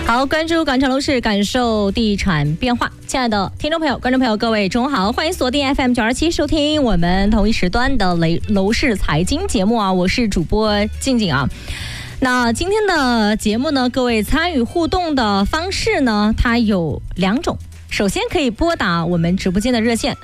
好，关注广城楼市，感受地产变化。亲爱的听众朋友、观众朋友，各位中午好，欢迎锁定 FM927收听我们同一时段的楼市财经节目啊，我是主播静静啊。那今天的节目呢，各位参与互动的方式呢，它有2种。首先可以拨打我们直播间的热线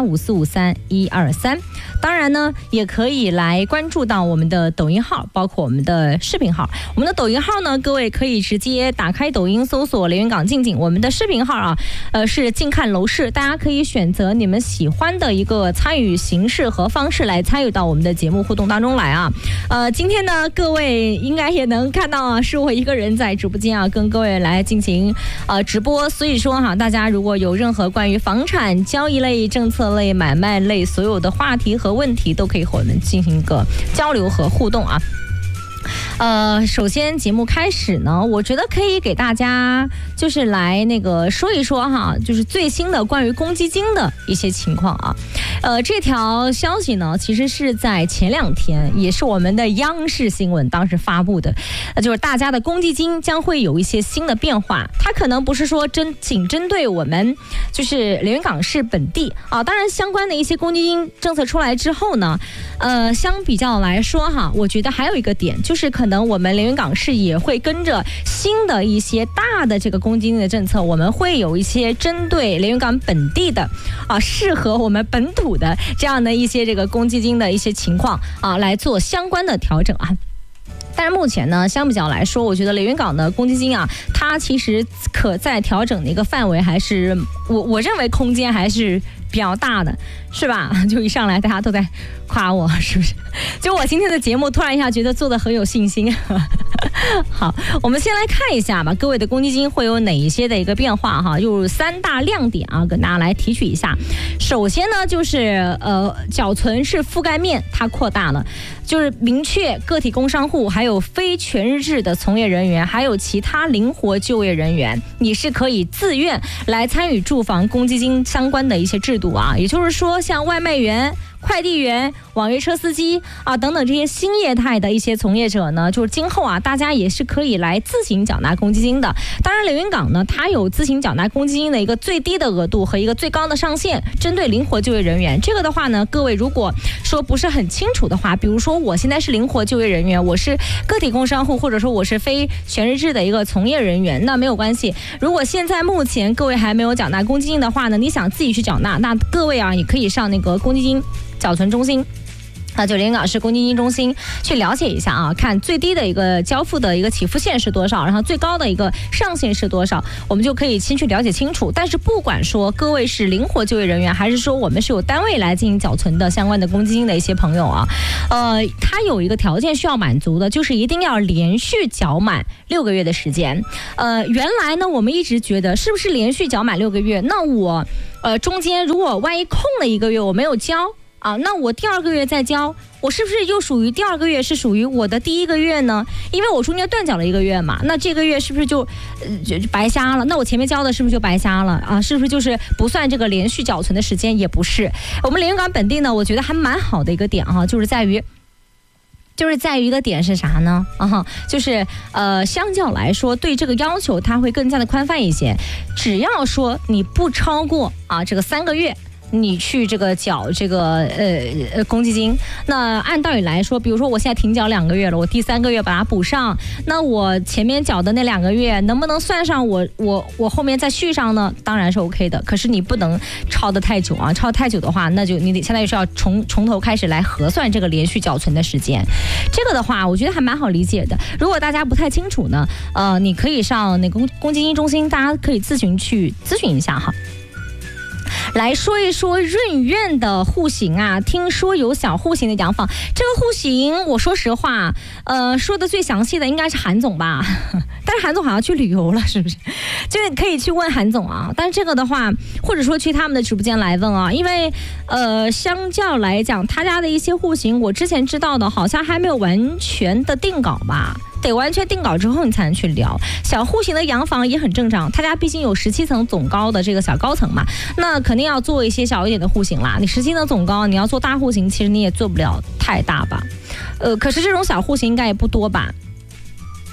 85453123，当然呢，也可以来关注到我们的抖音号，包括我们的视频号。我们的抖音号呢，各位可以直接打开抖音搜索连云港静静。我们的视频号啊，是静看楼市，大家可以选择你们喜欢的一个参与形式和方式来参与到我们的节目互动当中来啊。今天呢，各位应该也能看到啊，是我一个人在直播间啊，跟各位来进行直播。所以说哈，大家如果有任何关于房产交易类、政策类、买卖类所有的话题和问题，都可以和我们进行一个交流和互动啊。首先节目开始呢，我觉得可以给大家就是来说一说哈，就是最新的关于公积金的一些情况啊。这条消息呢，其实是在前2天，也是我们的央视新闻当时发布的，就是大家的公积金将会有一些新的变化。它可能不是说仅针对我们就是连云港市本地啊，当然相关的一些公积金政策出来之后呢，相比较来说哈，我觉得还有一个点就是可能我们连云港市也会跟着新的一些大的这个公积金的政策，我们会有一些针对连云港本地的适合我们本土的这样的一些这个公积金的一些情况啊，来做相关的调整啊。但是目前呢，相比较来说，我觉得连云港的公积金啊，它其实可在调整的一个范围还是我认为空间还是比较大的，是吧？就一上来大家都在夸我，是不是？就我今天的节目突然一下觉得做得很有信心。好，我们先来看一下吧，各位的公积金会有哪一些的一个变化哈？有3大亮点啊，跟大家来提取一下。首先呢，就是缴存式覆盖面它扩大了，就是明确个体工商户、还有非全日制的从业人员，还有其他灵活就业人员，你是可以自愿来参与住房公积金相关的一些制度啊。也就是说，像外卖员、快递员、网约车司机啊等等这些新业态的一些从业者呢，就是今后啊，大家也是可以来自行缴纳公积金的。当然，连云港呢，它有自行缴纳公积金的一个最低的额度和一个最高的上限，针对灵活就业人员。这个的话呢，各位如果说不是很清楚的话，比如说我现在是灵活就业人员，我是个体工商户，或者说我是非全日制的一个从业人员，那没有关系。如果现在目前各位还没有缴纳公积金的话呢，你想自己去缴纳，那各位啊，也可以上那个公积金缴存中心就连云港市公积金中心去了解一下啊，看最低的一个交付的一个起付线是多少，然后最高的一个上限是多少，我们就可以先去了解清楚。但是不管说各位是灵活就业人员，还是说我们是有单位来进行缴存的相关的公积金的一些朋友啊，它有一个条件需要满足的，就是一定要连续缴满6个月的时间。原来呢，我们一直觉得是不是连续缴满6个月，那我中间如果万一空了1个月我没有交啊，那我第2个月再交，我是不是又属于第2个月是属于我的第1个月呢？因为我中间断缴了1个月嘛，那这个月是不是就白瞎了？那我前面交的是不是就白瞎了啊？是不是就是不算这个连续缴存的时间？也不是。我们连云港本地呢，我觉得还蛮好的一个点哈，就是在于一个点是啥呢？就是相较来说，对这个要求它会更加的宽泛一些。只要说你不超过这个3个月。你去这个缴这个公积金，那按道理来说，比如说我现在停缴2个月了，我第3个月把它补上，那我前面缴的那2个月能不能算上我后面再续上呢？当然是 OK 的，可是你不能超得太久啊，超太久的话，那就你得相当于是要从头开始来核算这个连续缴存的时间。这个的话，我觉得还蛮好理解的。如果大家不太清楚呢，你可以上那个公积金中心，大家可以自行去咨询一下哈。来说一说润苑的户型啊，听说有小户型的洋房，这个户型我说实话，说的最详细的应该是韩总吧，但是韩总好像去旅游了，是不是？就是可以去问韩总啊，但是这个的话，或者说去他们的直播间来问啊，因为相较来讲，他家的一些户型，我之前知道的好像还没有完全的定稿吧。得完全定稿之后你才能去聊。小户型的洋房也很正常，他家毕竟有17层总高的这个小高层嘛，那肯定要做一些小一点的户型啦。你17层总高，你要做大户型，其实你也做不了太大吧。可是这种小户型应该也不多吧。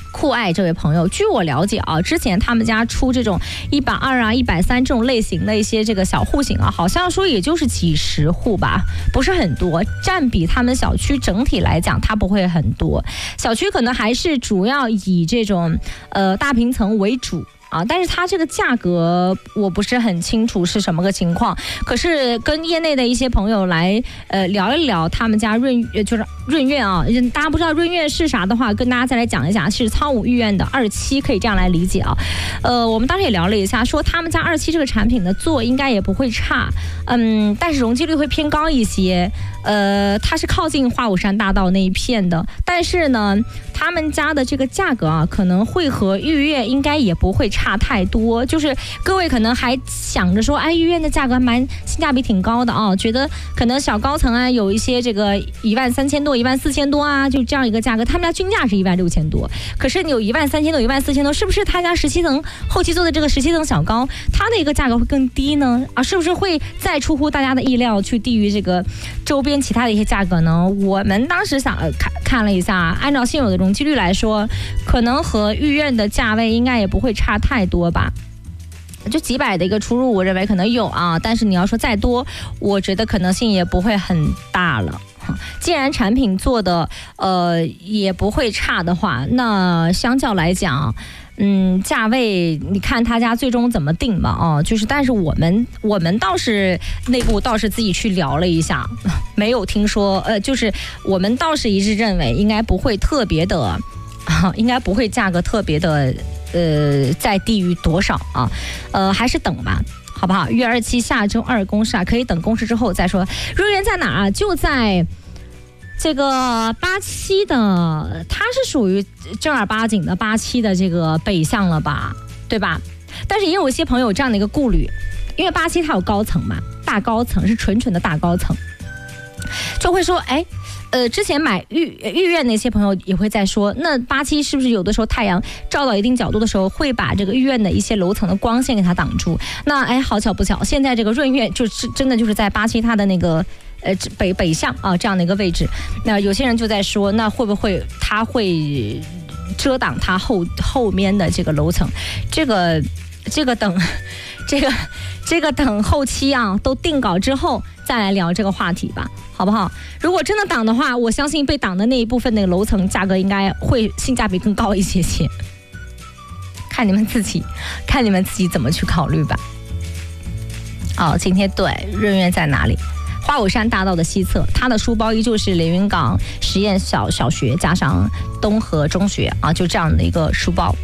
酷爱这位朋友，据我了解啊，之前他们家出这种120啊、130这种类型的一些这个小户型啊，好像说也就是几十户吧，不是很多，占比他们小区整体来讲，它不会很多。小区可能还是主要以这种大平层为主。但是它这个价格我不是很清楚是什么个情况，可是跟业内的一些朋友来聊一聊他们家就是润苑啊，大家不知道润苑是啥的话，跟大家再来讲一下，是苍梧御苑的2期，可以这样来理解啊。我们当时也聊了一下，说他们家2期这个产品的做应该也不会差，但是容积率会偏高一些，它是靠近花果山大道那一片的，但是呢，他们家的这个价格啊，可能会和御苑应该也不会差太多，就是各位可能还想着说，哎，御苑的价格性价比挺高的啊，觉得可能小高层啊有一些这个13000多、14000多啊，就这样一个价格，他们家均价是16000多，可是你有13000多、14000多，是不是他家17层后期做的这个17层小高，它的一个价格会更低呢？是不是会再出乎大家的意料，去低于这个周边其他的一些价格呢？我们当时看了一下，按照现有的容积率来说，可能和御苑的价位应该也不会差太多吧，就几百的一个出入，我认为可能有啊，但是你要说再多，我觉得可能性也不会很大了。既然产品做的也不会差的话，那相较来讲，价位你看他家最终怎么定吧就是，但是我们倒是内部倒是自己去聊了一下，没有听说就是我们倒是一致认为应该不会特别的应该不会价格特别的再低于多少啊，还是等吧。好不好？1月27下周2公示可以等公示之后再说。润苑在哪啊？就在这个87的，它是属于正儿八经的87的这个北向了吧，对吧？但是也有一些朋友这样的一个顾虑，因为87它有高层嘛，大高层是纯的大高层，就会说，之前买御苑那些朋友也会在说，那87是不是有的时候太阳照到一定角度的时候，会把这个御苑的一些楼层的光线给它挡住？那好巧不巧，现在这个润苑就是真的就是在87它的那个北向啊这样的一个位置。那有些人就在说，那会不会它会遮挡它后面的这个楼层？这个等后期啊都定稿之后再来聊这个话题吧，好不好？如果真的挡的话，我相信被挡的那一部分那个楼层价格应该会性价比更高一些，看你们自己怎么去考虑吧。今天对润苑在哪里？花果山大道的西侧，它的书包依旧是连云港实验小学加上东河中学就这样的一个书包。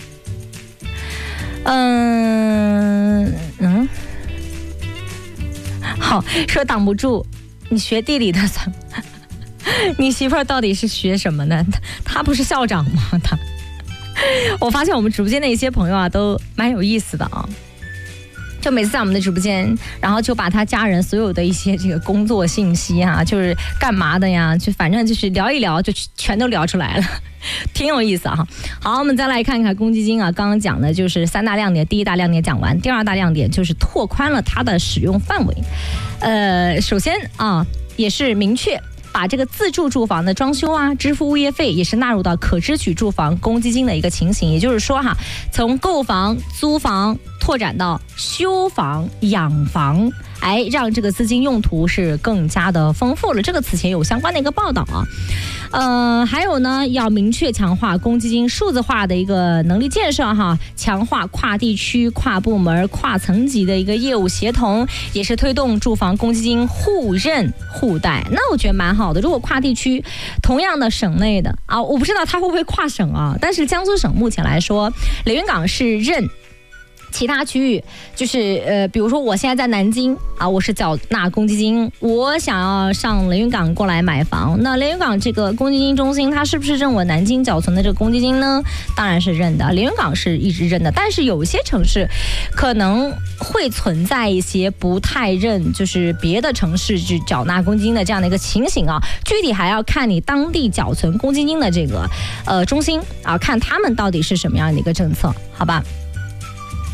好，说挡不住，你学地理的，你媳妇儿到底是学什么呢？她不是校长吗？我发现我们直播间的一些朋友都蛮有意思的就每次在我们的直播间，然后就把他家人所有的一些这个工作信息就是干嘛的呀，就反正就是聊一聊，就全都聊出来了，挺有意思好，我们再来看看公积金刚刚讲的就是3大亮点，第一大亮点讲完，第2大亮点就是拓宽了它的使用范围。首先也是明确把这个自住住房的装修支付物业费也是纳入到可支取住房公积金的一个情形，也就是说从购房、租房拓展到修房、养房，让这个资金用途是更加的丰富了。这个此前有相关的一个报道还有呢，要明确强化公积金数字化的一个能力建设强化跨地区、跨部门、跨层级的一个业务协同，也是推动住房公积金互认互贷。那我觉得蛮好的。如果跨地区，同样的省内的我不知道它会不会跨省但是江苏省目前来说，连云港是认。其他区域就是比如说我现在在南京我是缴纳公积金，我想要上连云港过来买房，那连云港这个公积金中心它是不是认我南京缴存的这个公积金呢？当然是认的，连云港是一直认的，但是有些城市可能会存在一些不太认，就是别的城市去缴纳公积金的这样的一个情形具体还要看你当地缴存公积金的这个中心看他们到底是什么样的一个政策，好吧？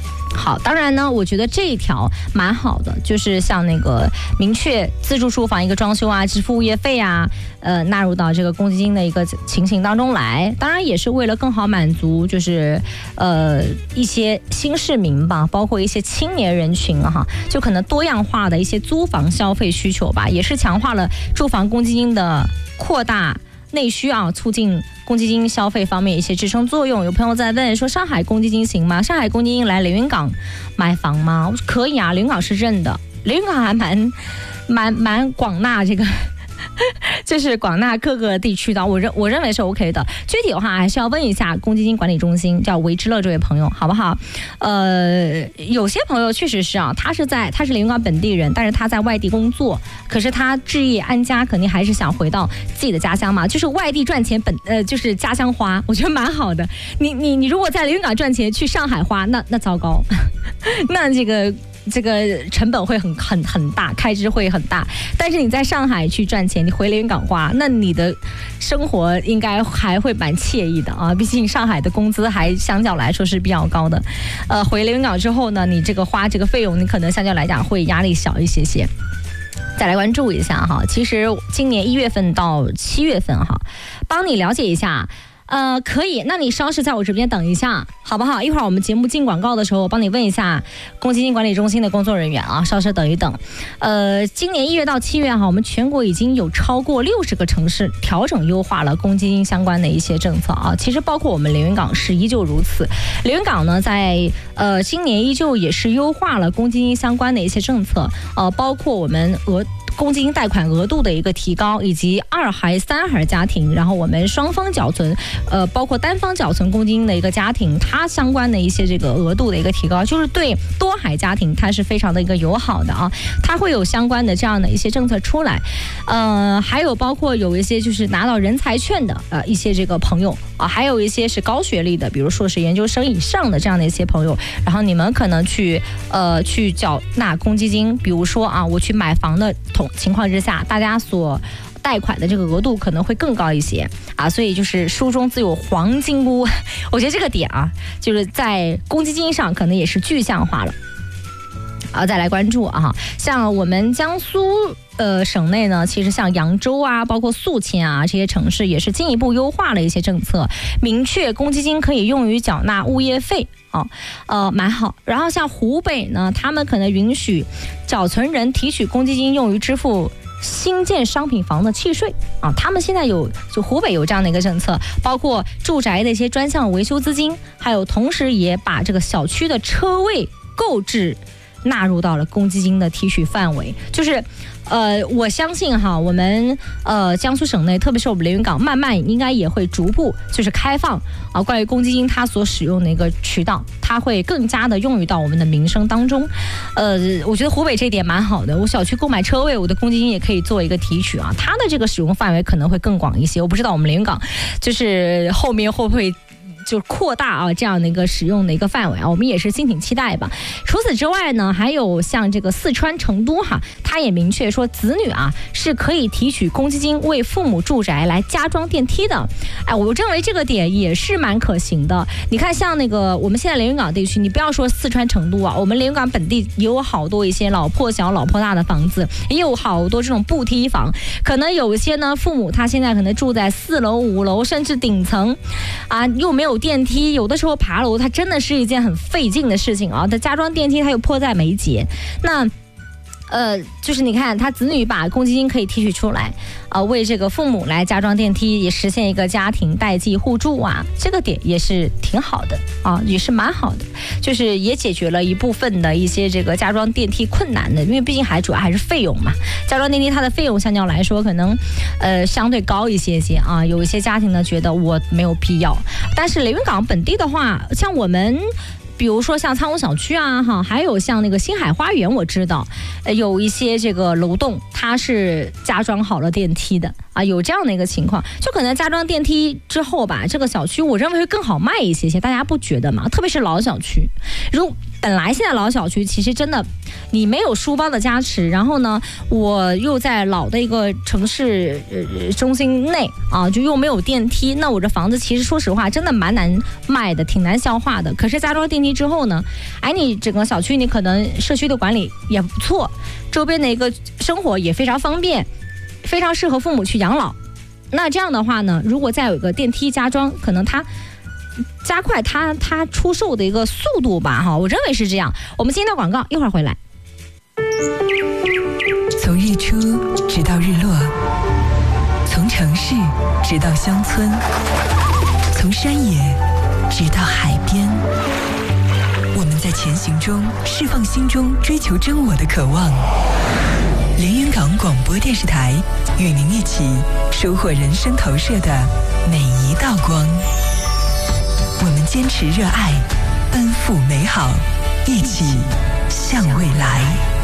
好，当然呢，我觉得这一条蛮好的，就是像那个明确自住书房一个装修啊，支付物业费啊，纳入到这个公积金的一个情形当中来。当然也是为了更好满足，就是一些新市民吧，包括一些青年人群哈，就可能多样化的一些租房消费需求吧，也是强化了住房公积金的扩大内需啊，促进公积金消费方面一些支撑作用。有朋友在问说，上海公积金行吗？上海公积金来连云港买房吗？我说可以啊，连云港是认的，连云港还蛮广纳这个。就是广纳各个地区的，我认为是 OK 的。具体的话还是要问一下公积金管理中心，叫维之乐这位朋友，好不好？有些朋友确实是啊，他是连云港本地人，但是他在外地工作，可是他置业安家，肯定还是想回到自己的家乡嘛。就是外地赚钱就是家乡花，我觉得蛮好的。你如果在连云港赚钱去上海花，那糟糕，那这个成本会很大，开支会很大。但是你在上海去赚钱，你回连云港花，那你的生活应该还会蛮惬意的啊。毕竟上海的工资还相较来说是比较高的。回连云港之后呢，你这个花这个费用，你可能相较来讲会压力小一些些。再来关注一下哈，其实今年1月份到7月份哈，帮你了解一下。可以，那你稍事在我这边等一下，好不好？一会儿我们节目进广告的时候，我帮你问一下公积金管理中心的工作人员啊，稍事等一等。今年1月到7月哈，我们全国已经有超过60个城市调整优化了公积金相关的一些政策啊。其实包括我们连云港市依旧如此。连云港呢，在今年依旧也是优化了公积金相关的一些政策，包括我们公积金贷款额度的一个提高，以及2孩3孩家庭，然后我们双方缴存，包括单方缴存公积金的一个家庭，它相关的一些这个额度的一个提高，就是对多孩家庭它是非常的一个友好的啊，它会有相关的这样的一些政策出来。还有包括有一些就是拿到人才券的一些这个朋友啊，还有一些是高学历的，比如说是研究生以上的这样的一些朋友，然后你们可能去缴纳公积金，比如说啊，我去买房的情况之下，大家所贷款的这个额度可能会更高一些啊，所以就是书中自有黄金屋，我觉得这个点啊，就是在公积金上可能也是具象化了。再来关注啊，像我们江苏省内呢，其实像扬州啊，包括宿迁啊这些城市，也是进一步优化了一些政策，明确公积金可以用于缴纳物业费啊，蛮好。然后像湖北呢，他们可能允许缴存人提取公积金用于支付新建商品房的契税啊，他们现在就湖北有这样的一个政策，包括住宅的一些专项维修资金，还有同时也把这个小区的车位购置纳入到了公积金的提取范围。就是我相信哈，我们江苏省内，特别是我们连云港，慢慢应该也会逐步就是开放啊，关于公积金它所使用的一个渠道，它会更加的用于到我们的民生当中。我觉得湖北这一点蛮好的，我小区购买车位，我的公积金也可以做一个提取啊，它的这个使用范围可能会更广一些。我不知道我们连云港就是后面会不会就扩大啊这样的一个使用的一个范围啊，我们也是敬请期待吧。除此之外呢，还有像这个四川成都哈，它也明确说子女啊是可以提取公积金为父母住宅来加装电梯的。我认为这个点也是蛮可行的。你看像那个我们现在连云港地区，你不要说四川成都啊，我们连云港本地也有好多一些老破小老破大的房子，也有好多这种步梯房，可能有一些呢父母他现在可能住在4楼5楼甚至顶层啊，又没有电梯，有的时候爬楼它真的是一件很费劲的事情啊，它加装电梯它又迫在眉睫。那就是你看他子女把公积金可以提取出来为这个父母来加装电梯，也实现一个家庭代际互助啊，这个点也是挺好的啊，也是蛮好的，就是也解决了一部分的一些这个加装电梯困难的，因为毕竟主要还是费用嘛，加装电梯它的费用相较来说可能相对高一些些啊，有一些家庭呢觉得我没有必要。但是连云港本地的话，像我们比如说像苍梧小区啊哈，还有像那个星海花园，我知道有一些这个楼栋它是加装好了电梯的啊，有这样的一个情况，就可能加装电梯之后吧，这个小区我认为会更好卖一些些，大家不觉得吗？特别是老小区， 本来现在老小区其实真的，你没有书包的加持，然后呢，我又在老的一个城市中心内啊，就又没有电梯，那我这房子其实说实话真的蛮难卖的，挺难消化的。可是加装电梯之后呢，你整个小区你可能社区的管理也不错，周边的一个生活也非常方便，非常适合父母去养老。那这样的话呢，如果再有一个电梯加装，可能它加快它出售的一个速度吧，哈，我认为是这样。我们先到广告，一会儿回来。 从日出直到日落，从城市直到乡村，从山野直到海边，我们在前行中释放心中追求真我的渴望。连云港广播电视台与您一起收获人生投射的每一道光。我们坚持热爱，奔赴美好，一起向未来。